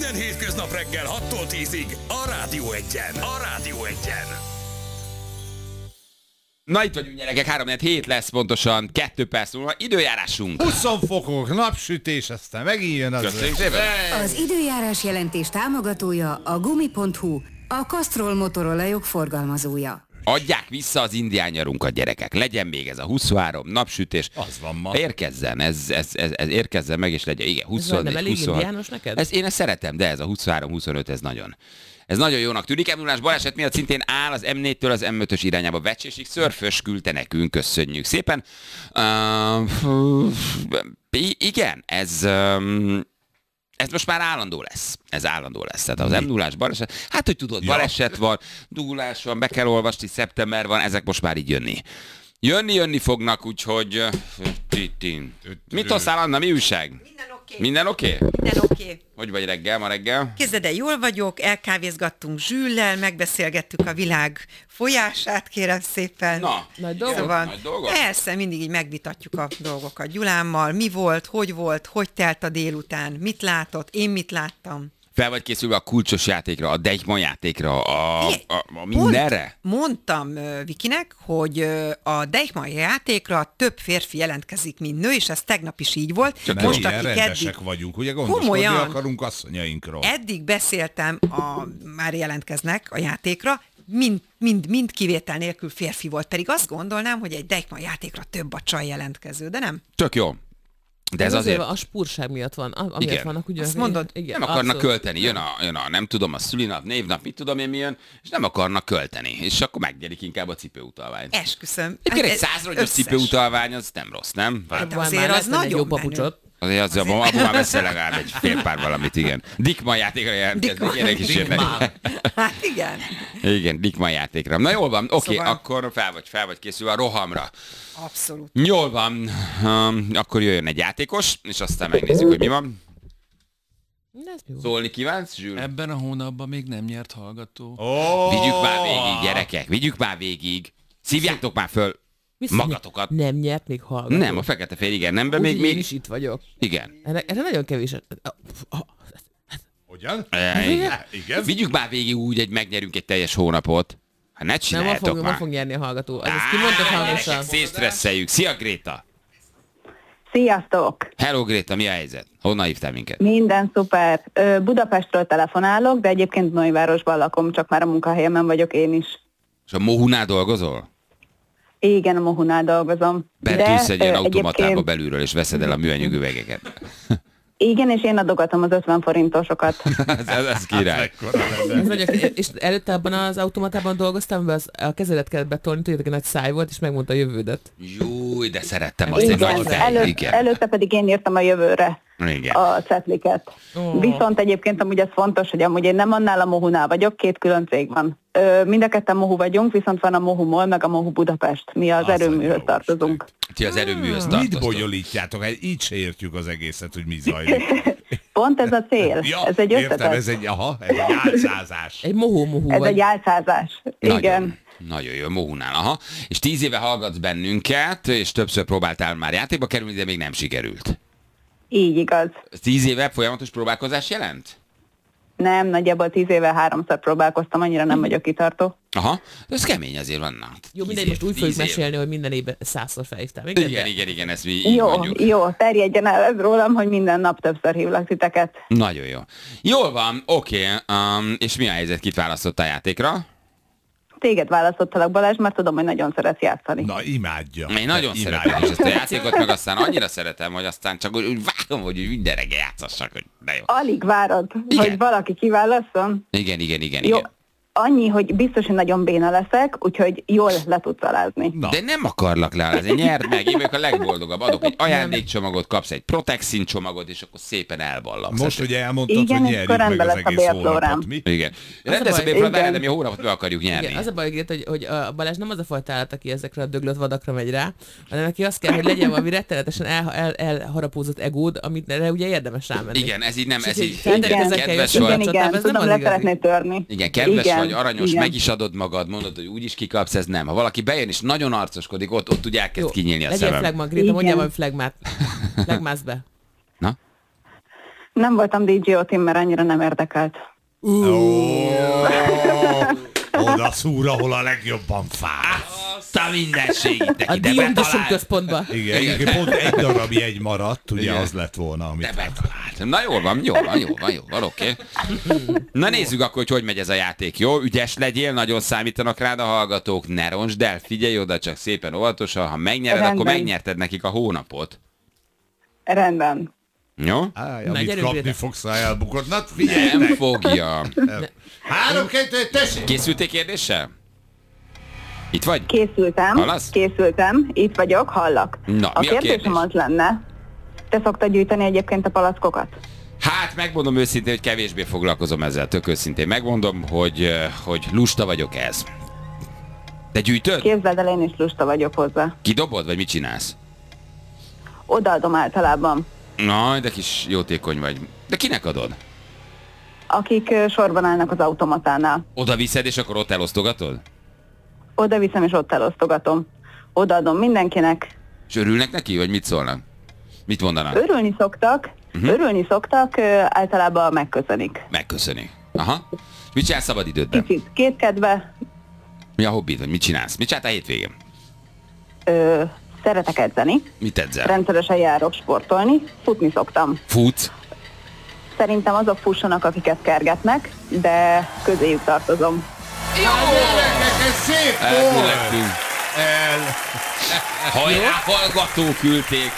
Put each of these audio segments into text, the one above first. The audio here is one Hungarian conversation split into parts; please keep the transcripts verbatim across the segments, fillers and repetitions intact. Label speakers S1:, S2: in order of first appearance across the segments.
S1: Minden hétköznap reggel hattól tízig a Rádió Egyen. A Rádió Egyen.
S2: Na itt vagyunk gyerekek, három hét lesz pontosan, kettő perc múlva, időjárásunk.
S3: húsz fokok, napsütés, aztán megint jön az.
S2: Köszönjük szépen.
S4: Az időjárás jelentés támogatója a Gumi pont hu, a Castrol motorolajok forgalmazója.
S2: Adják vissza az indián nyarunkat, gyerekek. Legyen még ez a huszonhárom napsütés.
S3: Az van ma.
S2: Érkezzen, ez, ez, ez, ez érkezzen meg, és legyen. Igen, huszonnégy,
S5: nem elég
S2: huszonhat.
S5: indiános neked?
S2: Ez, én ezt szeretem, de ez a huszonhárom huszonöt, ez nagyon. Ez nagyon jónak tűnik. em nullás baleset miatt szintén áll az em négytől az em ötös irányába Vecsésig. Szörfös küldte nekünk, köszönjük szépen. Uh, igen, ez... Um, Ez most már állandó lesz. Ez állandó lesz. Tehát az em nullás baleset, hát hogy tudod,
S3: Ja.
S2: baleset van, dugulás van, be kell olvasni, szeptember van, ezek most már így jönni. Jönni, jönni fognak, úgyhogy... Mit hoztál, Anna, mi újság?
S6: Minden oké.
S2: Minden oké? Okay?
S6: Minden oké.
S2: Hogy vagy reggel, ma reggel?
S6: Képzeld el, jól vagyok, elkávézgattunk Zsüllel, megbeszélgettük a világ folyását, kérem szépen.
S2: Na,
S5: Nagy dolgok?
S6: Szóval,
S2: nagy dolgok?
S6: persze, mindig így megvitatjuk a dolgokat Gyulámmal. Mi volt, hogy volt, hogy telt a délután, mit látott, én mit láttam.
S2: Fel vagy készülve a kulcsos játékra, a Deichmann játékra, a,
S6: Igen.
S2: a, a mindenre?
S6: Pont mondtam uh, Vikinek, hogy uh, a Deichmann játékra több férfi jelentkezik, mint nő, és ez tegnap is így volt.
S3: Csak most, ilyen rendesek eddig, vagyunk, ugye gondoskodni
S6: komolyan,
S3: akarunk asszonyainkról.
S6: Eddig beszéltem, a, már jelentkeznek a játékra, mind, mind, mind kivétel nélkül férfi volt, pedig azt gondolnám, hogy egy Deichmann játékra több a csaj jelentkező, de nem.
S2: Tök jó. De ez
S5: ez
S2: azért...
S5: azért a spúrság miatt van, amiatt
S2: Igen.
S5: vannak ugye...
S6: Azt mondod?
S5: Igen,
S2: Nem akarnak
S5: abszolút.
S2: költeni, jön a, jön a nem tudom, a szülinap, névnap, mit tudom én mi jön, és nem akarnak költeni, és akkor megnyerik inkább a cipőutalványt.
S6: Esküszöm.
S2: Egyébként egy
S6: Hát ez
S2: százrongyos
S6: összes.
S2: cipőutalvány, az nem rossz, nem?
S6: Hát
S5: Abban
S6: azért
S5: már
S6: az
S5: lehetne egy
S6: nagyon
S5: jó
S6: menő.
S5: papucsot.
S2: Azért az, abban abban már veszel legalább egy fél pár valamit, igen. Deichmann játékra jelentkezni,
S6: Deichmann.
S2: ilyenek is jönnek.
S6: Hát igen.
S2: Igen, Deichmann játékra. Na jól van, oké,
S6: Szóval-
S2: akkor fel vagy, fel vagy készülve a rohamra.
S6: Abszolút.
S2: Jól van, um, akkor jöjjön egy játékos, és aztán megnézzük, hogy mi van.
S5: De ez jó.
S2: Szólni kívánsz, Zsül?
S7: Ebben a hónapban még nem nyert hallgató.
S3: Oh!
S2: Vigyük már végig, gyerekek, vigyük már végig. Szívjátok már föl
S5: Mit
S2: magatokat.
S5: Nem nyert még hallgató.
S2: Nem, a fekete fél, igen, nem, de
S5: Úgy,
S2: még,
S5: még...
S2: még...
S5: Én is itt vagyok.
S2: Igen.
S5: Erre, erre nagyon kevés.
S3: Hogyan?
S2: E, igen.
S3: Igen?
S2: Vigyük már végig úgy, hogy megnyerünk egy teljes hónapot. Hát ne
S5: Nem, ma
S2: csináljátok
S5: fog, ma
S2: már.
S5: fog nyerni a hallgató. Ez ezt kimondta hangosan.
S2: Szétstresszeljük. Szia, Gréta!
S8: Sziasztok!
S2: Hello, Gréta, mi a helyzet? Honnan hívtál minket?
S8: Minden szuper. Ö, Budapestről telefonálok, de egyébként Nagyvárosban lakom, csak már a munkahelyemen vagyok én is.
S2: És a Mohunál dolgozol?
S8: Igen, a Mohunál dolgozom.
S2: Betűsz egy ilyen
S8: ö,
S2: automatába
S8: egyébként-
S2: belülről, és veszed el a műanyag üvegeket.
S8: Igen, és én adogatom az ötven forintosokat.
S2: ez, ez, ez király.
S3: Mekkora lenne.
S5: Ez vagyok, és előtte abban az automatában dolgoztam, amiben az, a kezedet kellett betolni, tudjátok, egy nagy száj volt, és megmondta a jövődet.
S2: Júj, de szerettem azt, egy
S8: Igen,
S2: nagy fej.
S8: előtt,
S2: Igen.
S8: előtte pedig én írtam a jövőre
S2: Igen.
S8: a cetliket.
S5: Ó.
S8: Viszont egyébként amúgy ez fontos, hogy amúgy én nem annál a Mohunál vagyok, két külön cég van. Ö, mind a ketten Mohu vagyunk, viszont van a Mohu Mall, meg a Mohu Budapest. Mi az,
S3: Az
S8: erőműhöz
S3: a jó
S8: tartozunk.
S2: Ti az erőműhöz
S3: Mit
S2: tartoztok.
S3: bonyolítjátok? Hát így se értjük az egészet, hogy mi zajlik.
S8: Pont ez a cél.
S3: Ja,
S8: ez egy
S3: értem,
S8: összetett.
S3: ez egy, aha, ez egy álcázás.
S5: Egy mohó-mohó
S8: Ez
S5: vagy.
S8: egy álcázás.
S2: Nagyon,
S8: Igen.
S2: nagyon jó, Mohunál, aha. És tíz éve hallgatsz bennünket, és többször próbáltál már játékba kerülni, de még nem sikerült.
S8: Így igaz.
S2: Tíz éve folyamatos próbálkozás jelent?
S8: Nem, nagyjából tíz éve háromszor próbálkoztam, annyira nem vagyok kitartó.
S2: Aha, de ez kemény azért vannak.
S5: Jó,
S2: Tíz
S5: mindegy,
S2: év,
S5: most úgy
S2: tíz
S5: fogjuk
S2: év.
S5: mesélni, hogy minden évben százszor felhívtál. Igen,
S2: Igen,
S5: de-
S2: igen, igen, ezt mi így
S8: Jó,
S2: mondjuk.
S8: jó, terjedjen el ez rólam, hogy minden nap többször hívlak titeket.
S2: Nagyon jó. Jól van, oké. Um, és mi a helyzet, kit választottál a játékra?
S8: Téged választottalak, Balázs, mert tudom, hogy nagyon szeretsz játszani.
S3: Na, imádja.
S2: Én nagyon
S3: Imádja.
S2: szeretem is ezt a játékot, meg aztán annyira szeretem, hogy aztán csak úgy, úgy várom, hogy úgy minden reggel játszassak, hogy de jó.
S8: Alig várod,
S2: Igen.
S8: hogy valaki kiválasszon.
S2: Igen, igen, igen,
S8: Jó,
S2: igen.
S8: annyi, hogy biztos, hogy nagyon béna leszek, úgyhogy jól le tudsz alázni.
S3: Na,
S2: De nem akarlak leállni, nyerd meg, én vagyok a legboldogabb. Adok egy ajándékcsomagot, kapsz egy Protexin csomagot, és akkor szépen elballamsz.
S3: most, hogy elmondtad,
S8: Igen,
S3: hogy
S8: és
S3: nyerjük
S8: akkor
S3: meg
S8: rendben
S3: az
S8: lesz a
S3: egész
S8: bérflórám.
S3: hónapot, mi?
S2: Igen.
S5: a
S2: Rendez a
S5: baj,
S2: bérflórát,
S8: igen.
S2: de mi a hónapot meg akarjuk nyerni.
S5: Igen, az a baj, Gréta, hogy, hogy a Balázs nem az a fajta állat, aki ezekre a döglött vadakra megy rá, hanem neki azt kell, hogy legyen valami rettenetesen el, el, elharapózott egód, amit erre ugye érdemes rámenni.
S2: Igen, ez így nem, ez
S5: És
S2: így
S5: így feltételezek el,
S2: kedves
S5: hogy
S2: vagy.
S8: Igen,
S5: Csatában
S8: igen,
S5: ez nem
S8: tudom,
S5: az
S8: le
S5: igazi.
S8: szeretné törni.
S2: Igen, kedves
S8: Igen,
S2: vagy, aranyos,
S8: igen.
S2: meg is adod magad, mondod, hogy úgy is kikapsz, ez nem. Ha valaki bejön és nagyon arcoskodik, ott, ott ugye elkezd kinyílni a
S5: Legyen
S2: szemem.
S5: flagma, Gréta,
S8: Igen.
S5: mondjál valami flagmát. Flagmász be.
S2: Na?
S8: Nem voltam dé jé o-tin, mert annyira nem érdekelt.
S3: Oda szúr, ahol a legjobban fáj.
S2: Azt a mindenségét
S5: A
S2: neki, de
S5: Dion
S2: betalált.
S5: központba.
S3: Igen, igen, pont egy darab jegy maradt, ugye az lett volna, amit...
S2: De betalált. Na jól van, jó van, jó van, jó van, oké. Na nézzük akkor, hogy hogy megy ez a játék, jó? Ügyes legyél, nagyon számítanak rád a hallgatók, ne roncsd el, figyelj oda csak szépen óvatosan, ha megnyered,
S8: Rendben.
S2: akkor megnyerted nekik a hónapot.
S8: Rendben.
S2: Jó?
S3: Áj,
S5: Na,
S3: amit
S5: gyerünk,
S3: kapni
S5: Gréta.
S3: fogsz, ha elbukod. Na,
S2: Nem
S3: figyelj!
S2: fogja.
S3: Három, kettő, egy, tessék!
S2: Készültél kérdéssel? Itt vagy?
S8: Készültem,
S2: Hallasz?
S8: készültem, itt vagyok, hallak.
S2: Na,
S8: a
S2: mi a
S8: kérdésem
S2: kérdés?
S8: az lenne, te szoktad gyűjteni egyébként a palackokat?
S2: Hát megmondom őszintén, hogy kevésbé foglalkozom ezzel, tök őszintén megmondom, hogy, eh, hogy lusta vagyok ez. Te gyűjtöd?
S8: Képzeld el, én is lusta vagyok hozzá.
S2: Kidobod, vagy mit csinálsz?
S8: Odaadom általában.
S2: Na, de kis jótékony vagy. De kinek adod?
S8: Akik ö, sorban állnak az automatánál.
S2: Oda viszed, és akkor ott elosztogatod?
S8: Oda viszem, és ott elosztogatom. Odaadom mindenkinek.
S2: És örülnek neki, vagy mit szólnak? Mit mondanak?
S8: Örülni szoktak, uh-huh. örülni szoktak, ö, általában megköszönik.
S2: Megköszöni. Aha. És mit csinálsz szabad idődben?
S8: Kicsit kétkedve,
S2: Mi a hobbid, vagy mit csinálsz? Mit csináltál hétvégén?
S8: ö, szeretek edzeni,
S2: Mit edzel?
S8: rendszeresen járok sportolni, futni szoktam.
S2: Futsz?
S8: Szerintem azok fussanak, akiket kergetnek, de közéjük tartozom.
S3: Gyerekek, ez szép volt!
S2: Elküllettünk.
S3: El...
S2: Hajrá, hallgató küldték.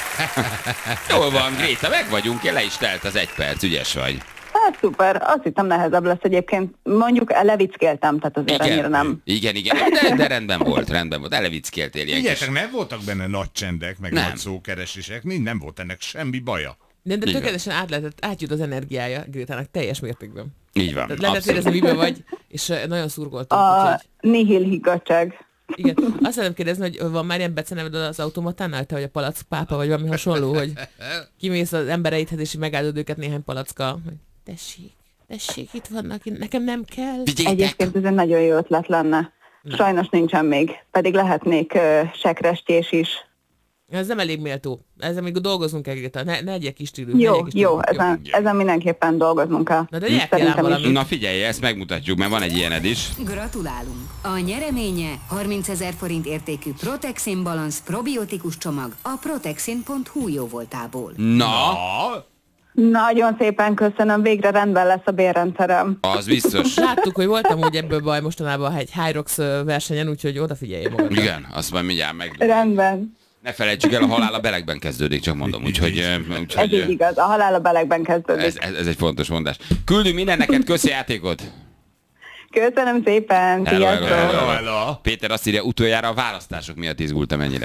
S2: Jól van, Gréta, meg vagyunk, le is telt az egy perc, ügyes vagy.
S8: Hát szuper, azt hittem nehezebb lesz egyébként. Mondjuk levickéltem, tehát azért annyira nem.
S2: igen, igen, de, de rendben volt, rendben volt, elevickéltél ilyen kis.
S3: Figyeljetek, nem voltak benne nagy csendek, meg
S2: Nem.
S3: nagy szókeresések, mind nem volt ennek semmi baja.
S5: De, de
S2: Így van.
S5: tökéletesen át lehetett, átjut az energiája Grétának teljes mértékben.
S2: Így van,
S5: Tehát lehetett
S2: abszolút.
S5: érezni, miben vagy, és eh, nagyon szurkoltam.
S8: A
S5: Úgyhogy,
S8: nihil higgadság.
S5: igen. Azt szeretném kérdezni, hogy van már ilyen beceneved az automatánál, te vagy a palack pápa, vagy valami hasonló, hogy kimész az embereidhez, és így megáldod őket néhány palackkal. Hogy tessék, tessék, itt vannak, nekem nem kell.
S2: Figyeljetek!
S8: Egyébként ez egy nagyon jó ötlet lenne. Sajnos nincsen még, pedig lehetnék uh, sekrestjés is.
S5: Ez nem elég méltó. Ezzel még dolgozunk kell, Gréta. Ne, ne egyek kis stílű. ne
S8: Jó,
S5: egyek kis
S8: jó,
S5: stílű.
S8: ezen, ezen mindenképpen dolgoznunk kell.
S5: Na de gyertél ám
S8: Szerintem is.
S5: valamit.
S2: Na figyelj, ezt megmutatjuk, mert van egy ilyened is.
S4: Gratulálunk! A nyereménye harmincezer forint értékű Protexin Balance probiotikus csomag a protexin pont hu jóvoltából.
S2: Na,
S3: Na,
S8: Nagyon szépen köszönöm, végre rendben lesz a bérrendszerem.
S2: az biztos.
S5: Láttuk, hogy voltam úgy ebből baj mostanában egy Hyrox ö, versenyen, úgyhogy odafigyelj magadra.
S2: Igen, azt majd mindjárt meg.
S8: Rendben.
S2: Ne felejtsük el, a halál a belegben kezdődik, csak mondom. Úgyhogy, eh,
S8: Ez
S2: úgyhogy
S8: így
S2: eh,
S8: igaz, a halál a belegben kezdődik.
S2: ez, ez, ez egy fontos mondás. Küldünk minden neked, köszi játékot!
S8: Köszönöm szépen,
S2: Hello, hello,
S8: sziasztok!
S2: hello.
S3: hello.
S2: Péter azt írja, utoljára a választások miatt izgultam ennyire.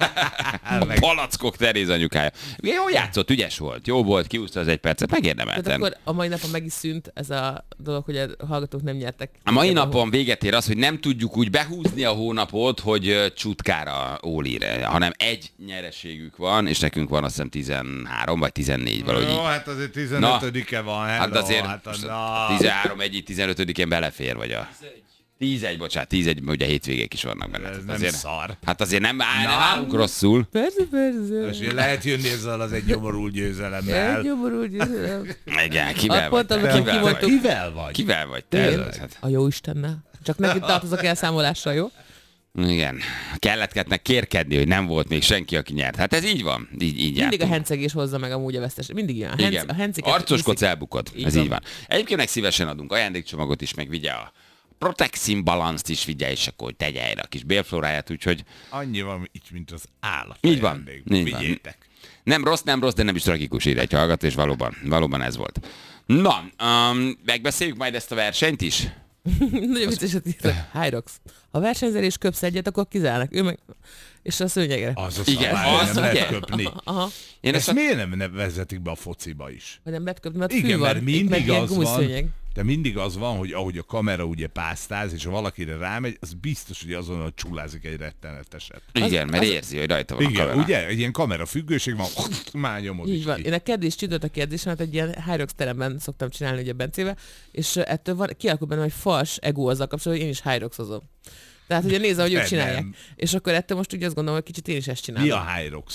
S2: Palackok Teréz anyukája. Jó játszott, ügyes volt, jó volt, kiúszta az egy percet,
S5: Tehát
S2: megérdemelten.
S5: akkor a mai napon meg is szűnt ez a dolog, hogy a hallgatók nem nyertek.
S2: A mai napon véget ér az, hogy nem tudjuk úgy behúzni a hónapot, hogy ö, csutkára ólír, hanem egy nyereségük van, és nekünk van azt hiszem tizenhárom vagy tizennégy valahogy
S3: Jó,
S2: így.
S3: hát azért tizenötödike van, hello,
S2: Hát azért
S3: hát az,
S2: tizenhárom, egy, tizenötödikén belefér, vagy a... tízegy, bocsánat, tízegy, ugye hétvégék is vannak benne.
S3: Ez
S2: Tehát
S3: nem
S2: azért,
S3: szar.
S2: Hát azért nem, áll, nem
S3: Na.
S2: állunk rosszul.
S5: Persze, persze.
S3: És lehet jönni ezzel az egy nyomorult győzelemmel.
S5: Egy nyomorú győzelem.
S2: Igen, kivel
S5: A
S2: vagy?
S5: pont,
S2: te?
S5: amit
S2: Kivel vagy?
S5: kimondtuk.
S3: Kivel vagy?
S2: Kivel vagy te? Ez az, hát.
S5: A jó Istennel. Csak neki tartozok elszámolással, jó?
S2: Igen. Kelletketnek kérkedni, hogy nem volt még senki, aki nyert. Hát ez így van. Így, így
S5: Mindig a
S2: jártunk.
S5: hencegés hozza meg amúgy a vesztes. Mindig ilyen. A henc,
S2: Igen.
S5: a henciket
S2: Arcoskodsz,
S5: viszik.
S2: elbukod.
S5: Így
S2: Ez
S5: van.
S2: így van. Egyébként meg szívesen adunk ajándékcsomagot is, meg vigye a Protexin Balance-t is vigye, és akkor tegye erre a kis bélflóráját, úgyhogy
S3: Annyi van így, mint az állat.
S2: így van.
S3: ajándékban.
S2: Így van.
S3: Vigyétek.
S2: Nem rossz, nem rossz, de nem is tragikus, írja egy hallgató, és valóban, valóban ez volt. Na, um, megbeszéljük majd ezt a versenyt is?
S5: Nagyon vicces, hogy írtak. Hyrox. Ha versenyzel és köpsz egyet, akkor kizárnak. Ő meg... És a szőnyegre.
S3: Az a
S2: Igen,
S3: szabály,
S2: az
S3: nem
S2: ugye?
S3: lehet köpni.
S5: Aha.
S2: Én
S3: Ezt
S2: ezt a...
S3: miért nem ne- vezetik be a fociba is?
S5: Vagy nem lehet köpni, mert fű
S3: Igen,
S5: van.
S3: mert
S5: Itt meg
S3: mindig
S5: ilyen
S3: az van,
S5: gumiszőnyeg.
S3: de mindig az van, hogy ahogy a kamera ugye pásztáz, és ha valakire rámegy, az biztos, hogy azonnal csulázik egy retteneteset.
S2: Igen, mert érzi, hogy rajta van a
S3: Igen,
S2: kamera.
S3: ugye? Egy ilyen kamera függőség van, már nyomod
S5: Így
S3: is
S5: van.
S3: ki.
S5: Én a keddi is csütött a kérdésemet, egy ilyen Hyrox teremben szoktam csinálni ugye Bencével, és ettől van, kialakul bennem egy fals ego azzal kapcsolatban, hogy én is Hyroxozom. Tehát ugye nézze, hogy ők
S3: Nem,
S5: csinálják.
S3: nem.
S5: És akkor ettől most ugye azt gondolom, hogy kicsit én is ezt
S3: Mi
S5: csinálom.
S3: a Hyrox?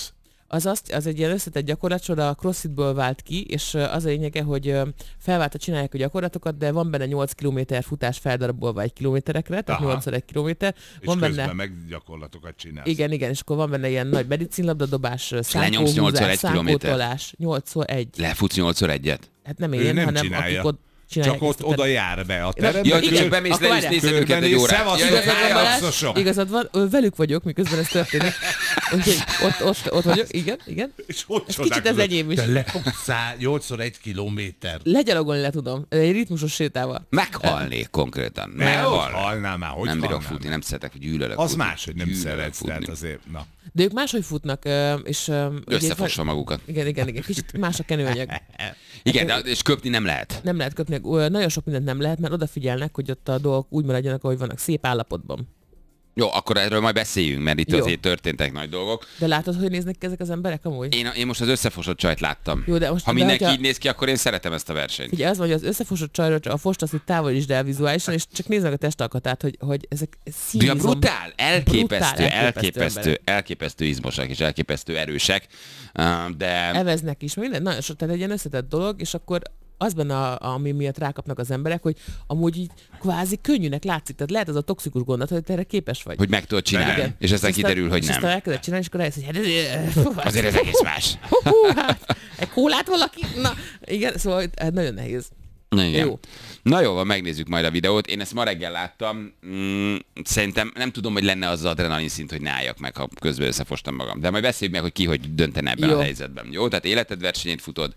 S5: Az, azt, az egy ilyen összetett gyakorlatsor, a CrossFitből vált ki, és az a lényege, hogy felváltva csinálják a gyakorlatokat, de van benne nyolc kilométer futás feldarabolva egy kilométerekre, tehát nyolcszor egy kilométer.
S3: És
S5: van
S3: közben
S5: benne...
S3: meg gyakorlatokat csinálsz.
S5: Igen, igen, és akkor van benne ilyen nagy medicinlabdadobás,
S2: lenyomsz nyolcszor egy
S5: szánkótolás, nyolcszor egy.
S2: Lefutsz nyolcszor egyet?
S5: Hát nem
S3: Ő
S5: én,
S3: nem
S5: hanem
S3: csinálja.
S5: akik ott
S3: Csak
S5: csinálják.
S3: ott oda jár be a terembe.
S2: Ja,
S5: igen,
S2: csak bemész
S5: akkor
S2: le, és
S5: várjál.
S2: nézed őket egy órát.
S3: Szevasztok,
S2: Ja,
S5: Igazad van,
S2: ja,
S5: Balázs,
S3: Szosok.
S5: igazad van, ö, velük vagyok, miközben ez történik. Úgyhogy ott, ott, ott vagyok, igen, igen.
S3: És hogy
S5: Ez kicsit ez enyém is.
S9: Te lefogsz nyolcszor egy kilométer.
S5: Legyalogolni le tudom, egy ritmusos sétával.
S2: Meghalnék konkrétan.
S3: Ne, hogy
S2: Meghalnék.
S3: halnál már, hogy
S2: Nem bírok
S3: halnál?
S2: futni, nem szeretek, hogy gyűlölök
S3: Az
S2: futni.
S3: más, hogy nem
S2: Gyűlölök
S3: szeretsz,
S2: futni.
S3: tehát azért, na.
S5: De ők máshogy futnak, ö, és... ö, ugye
S2: Összefossa
S5: van-
S2: magukat.
S5: Igen, igen, igen, kicsit más a kenőanyag.
S2: Igen, de, és köpni nem lehet.
S5: Nem lehet köpni, ö, nagyon sok mindent nem lehet, mert odafigyelnek, hogy ott a dolgok úgy maradjanak, ahogy vannak, szép állapotban.
S2: Jó, akkor erről majd beszéljünk, mert itt
S5: Jó.
S2: azért történtek nagy dolgok.
S5: De látod, hogy néznek ki ezek az emberek amúgy?
S2: Én, én most az összefosott csajt láttam.
S5: Jó, de most-
S2: ha
S5: de
S2: mindenki
S5: hogyha-
S2: így néz ki, akkor én szeretem ezt a versenyt.
S5: Figyelj, az van, hogy az összefosott csajról a fost azt, hogy távolítsd el vizuálisan, és csak nézd meg a testalkatát, hogy, hogy ezek
S2: De
S5: színizom.
S2: brutál, elképesztő,
S5: Brutál, elképesztő
S2: elképesztő,
S5: emberek.
S2: elképesztő izmosak és elképesztő erősek, Uh, de
S5: Eveznek is, minden, nagyon sok, tehát egy ilyen összetett dolog, és akkor az benne, a, ami miatt rákapnak az emberek, hogy amúgy így kvázi könnyűnek látszik, tehát lehet az a toxikus gondot, hogy te erre képes vagy.
S2: hogy meg tudod csinálni,
S5: Igen.
S2: és aztán
S5: aztán-
S2: kiderül, hogy
S5: és
S2: nem.
S5: aztán elkezded csinálni, és akkor rájössz, hogy hát ez, fú, hát-
S2: Azért ez egész más.
S5: hú, hú, hát, egy kólát valaki? Na, igen, szóval hát nagyon nehéz.
S2: Na, igen.
S5: Jó.
S2: Na jó, van, megnézzük majd a videót. Én ezt ma reggel láttam. Mm, szerintem nem tudom, hogy lenne az adrenalin szint, hogy ne álljak meg, ha közben összefostam magam. De majd beszéljük meg, hogy ki hogy döntene ebben
S5: Jó.
S2: a helyzetben. Jó, tehát életed versenyét futod.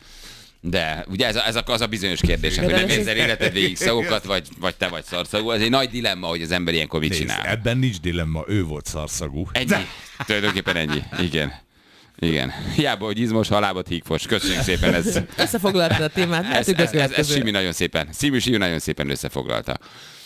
S2: De ugye ez, a, ez a, az a bizonyos kérdés,
S5: De
S2: hogy nem
S5: ráadásul-
S2: érzel életed végig szagokat, vagy, vagy te vagy szarszagú. Ez egy nagy dilemma, hogy az ember ilyenkor mit
S3: Nézd,
S2: csinál.
S3: ebben nincs dilemma, ő volt szarszagú.
S2: Ennyi. Tulajdonképpen ennyi. Igen. Igen. Hiába, hogy izmos, halábot hígfos. Köszönjük szépen. Ez,
S5: Összefoglaltad a témát,
S2: ez,
S5: mehetünk a
S2: ez, ez, ez
S5: következőre.
S2: Simi nagyon szépen. Simi, Simi nagyon szépen összefoglalta.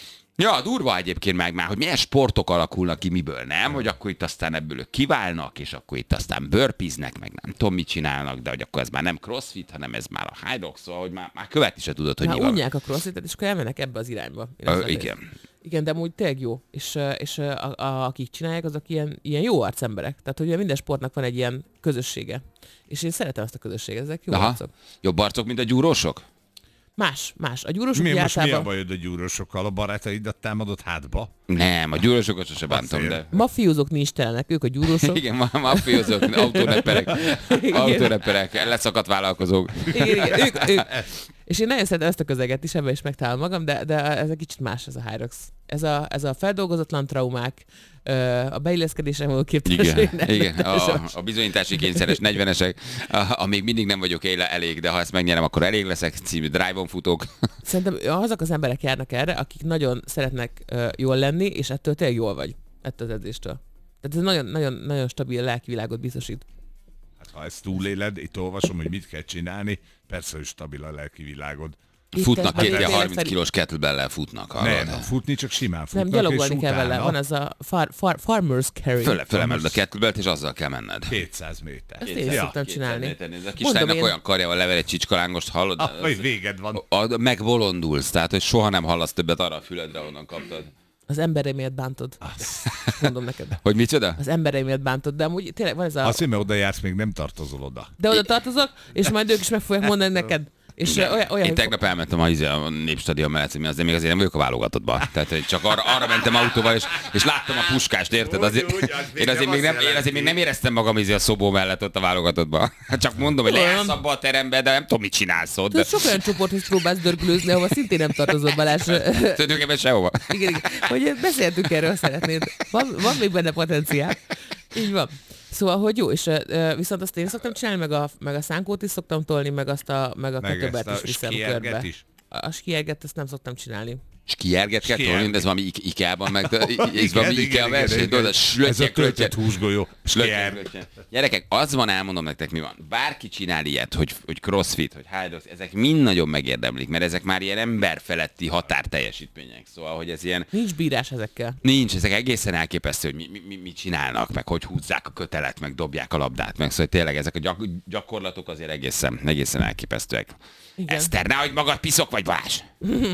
S2: Ja, durva egyébként meg már, hogy milyen sportok alakulnak ki miből, nem? Hogy akkor itt aztán ebből ők kiválnak, és akkor itt aztán burpeeznek, meg nem tudom mit csinálnak, de hogy akkor ez már nem crossfit, hanem ez már a high dog, szóval, hogy már, már követni se tudod, hogy
S5: Már
S2: mi van.
S5: unják a crossfitet, és akkor elmennek ebbe az irányba. Én
S2: Ö,
S5: azt mondom,
S2: igen.
S5: Igen, de amúgy tényleg jó. És, ö, és ö, a, a, akik csinálják, azok ilyen, ilyen jó arcemberek. Tehát, hogy ugye minden sportnak van egy ilyen közössége. És én szeretem ezt a közösséget, ezek jó
S2: Aha.
S5: arcok.
S2: Jobb arcok, mint a gyúrósok?
S5: Más, más. A gyúrosok
S3: Mi, most mi a
S5: általában
S3: bajod a gyúrosokkal? A barátaidat támadott hátba?
S2: Nem, a gyúrósokat sose bántom, de...
S5: mafiózók nincs telenek, ők a gyúrosok.
S2: Igen, ma- mafiózók, autóreperek, autóreperek, leszakadt vállalkozók.
S5: Igen, igen, ők, ők. És én nagyon szeretem ezt a közeget is, ebben is megtalálom magam, de, de ez egy kicsit más, ez a Hyrox. Ez a, ez a feldolgozatlan traumák, ö, a beilleszkedésre való képtelenség.
S2: Igen,
S5: nem-
S2: igen.
S5: nem-
S2: A, a bizonyítási kényszeres negyvenesek, a- amíg mindig nem vagyok éle elég, de ha ezt megnyerem, akkor elég leszek, című drive-on futók.
S5: Szerintem azok az emberek járnak erre, akik nagyon szeretnek ö, jól lenni, és ettől tényleg jól vagy, ettől az edzéstől. Tehát ez nagyon, nagyon, nagyon stabil lelkivilágot biztosít.
S3: Hát, ha ezt túléled, itt olvasom, hogy mit kell csinálni, persze, hogy stabil a lelki világod.
S5: Itt
S2: Futnak
S5: ez-
S2: két ilyen
S5: tényleg
S2: harminc
S5: szerint-
S2: kilós kettlebell-el futnak. hallod?
S3: Nem, futni csak simán futnak,
S5: Nem, gyalogolni
S3: és
S5: kell vele.
S3: utána
S5: Van ez a far, far, farmer's carry.
S2: Föle, fölemeled a kettlebellt, és azzal kell menned.
S3: kétszáz méter.
S5: Ezt én is szoktam csinálni.
S2: Ez a
S5: Mondom
S2: kislánynak
S5: én-
S2: olyan karjával lever egy csicskalángost, hallod?
S3: Ah, hogy véged van.
S2: A, a, megbolondulsz, tehát hogy soha nem hallasz többet arra a füledre, onnan kaptad.
S5: Az embereimet bántod. Mondom neked.
S2: Hogy micsoda?
S5: Az embereimet bántod, de amúgy tényleg van ez a...
S3: Azt, hogy mert oda jársz, még nem tartozol oda.
S5: De oda tartozok, és majd ők is meg fogják mondani neked. És olyan, olyan,
S2: Én
S5: hogy-
S2: tegnap elmentem a, izé, a Népstadion mellett, hogy mi azért még azért nem vagyok a válogatottban. Tehát hogy csak arra, arra mentem autóval, és, és láttam a puskást, érted? Azért,
S3: Úgy, úgy, az még
S2: én, azért
S3: nem
S2: még nem,
S3: azt
S2: én azért még nem éreztem magam izé a szobó mellett ott a válogatottban. Csak mondom, hogy leállsz abba a terembe, de nem tudom, mit csinálsz ott. De
S5: Tudod, sok olyan csoporthoz próbálsz dörgülőzni, ahova szintén nem tartozol, Balázs.
S2: tulajdonképpen sehova.
S5: Igen, igen. Hogy beszéltünk erről, szeretnéd. Van, van még benne potenciál. Így van. Szóval, hogy jó, és uh, viszont azt én szoktam csinálni, meg a, meg a szánkót is szoktam tolni, meg, azt a, meg a
S3: Meg
S5: kötöbet
S3: ezt a
S5: is viszem
S3: skierget
S5: körbe.
S3: is?
S5: A, a skierget ezt nem szoktam csinálni.
S2: Skierget kell
S3: Skierget.
S2: tolni, de ez valami I- Ikea-ban meg, ez
S3: Igen,
S2: valami
S3: igen,
S2: Ikea
S3: igen,
S2: verseny,
S3: igen.
S2: tudod, a
S3: Ez a
S2: slöttyek,
S3: töltött
S2: löttyek.
S3: húsgolyó. Skier.
S2: Gyerekek, az van, elmondom nektek mi van. Bárki csinál ilyet, hogy, hogy crossfit, hogy high dogs, ezek mind nagyon megérdemlik, mert ezek már ilyen emberfeletti határteljesítmények. Szóval, hogy ez ilyen,
S5: Nincs bírás ezekkel.
S2: nincs, ezek egészen elképesztő, hogy mi, mi, mi, mit csinálnak, meg hogy húzzák a kötelet, meg dobják a labdát, meg szóval tényleg ezek a gyak, gyakorlatok azért egészen, egészen elképesztőek.
S5: Igen.
S2: Eszter, nehogy magad piszok vagy, Balázs!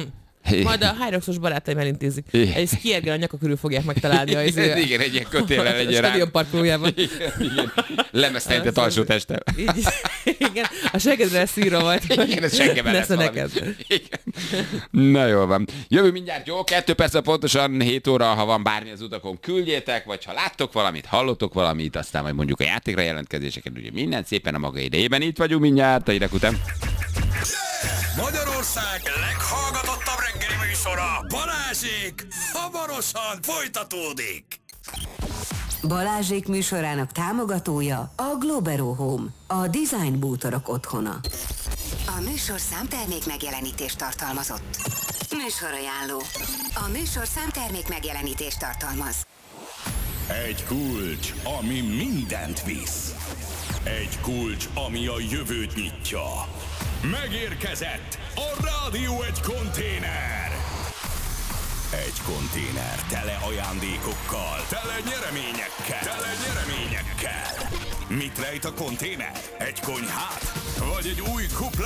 S5: Majd a Hyroxos barátaim elintézik. Egy skiergel a nyaka körül fogják megtalálni. Az
S2: igen, igen, egy ilyen kötéllel egy
S5: rá. A stadion parkolójában.
S2: Igen, igen. Lemesztelített alsó testem.
S5: Igen, a segedre lesz írva majd.
S2: Igen, ez seggeben lesz valami. Na jól van. Jövő mindjárt, jó? Kettő perc pontosan hét óra, ha van bármi az utakon, küldjétek, vagy ha láttok valamit, hallottok valamit, aztán majd mondjuk a játékra jelentkezéseket, ugye minden szépen a maga idejében. Itt vagyunk mindjárt, a hírek után.
S1: Magyarország leghallgatottabb reggeli műsora, Balázsék, hamarosan folytatódik.
S4: Balázsék műsorának támogatója a Globero Home, a design bútorok otthona. A műsor számtermék megjelenítést tartalmazott. Műsorajánló. A műsor számtermék megjelenítést tartalmaz.
S1: Egy kulcs, ami mindent visz. Egy kulcs, ami a jövőt nyitja. Megérkezett a Rádió egy konténer. Egy konténer tele ajándékokkal, tele nyereményekkel, tele nyereményekkel. Mit rejt a konténer? Egy konyhát? Vagy egy új kupla